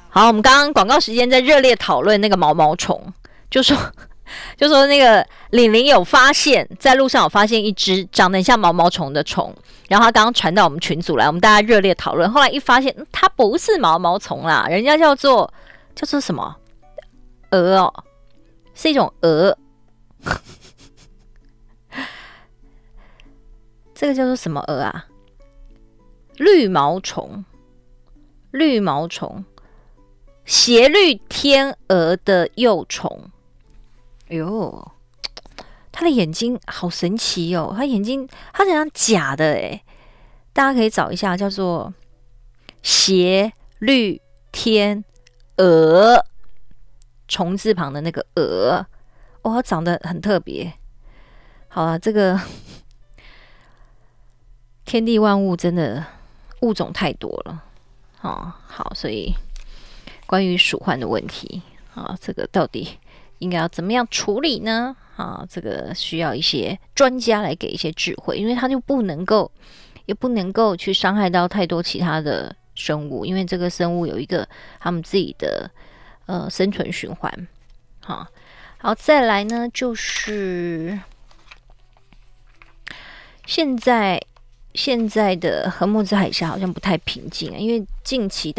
好，我们刚刚广告时间在热烈讨论那个毛毛虫，就说那个玲玲有发现，在路上有发现一只长得很像毛毛虫的虫，然后他刚刚传到我们群组来，我们大家热烈讨论。后来一发现，它不是毛毛虫啦，人家叫做什么蛾哦，是一种蛾。这个叫做什么蛾啊？绿毛虫，斜绿天鹅的幼虫。哎呦，它的眼睛好神奇哦！它眼睛它好像假的诶，大家可以找一下，叫做斜绿天鹅，虫字旁的那个鹅。哦，它长得很特别。好了，这个天地万物真的物种太多了。好，所以关于鼠患的问题这个到底应该要怎么样处理呢？这个需要一些专家来给一些智慧，因为它就不能够去伤害到太多其他的生物，因为这个生物有一个他们自己的生存循环。好，再来呢，就是现在的和莫兹海峡好像不太平静，因为近期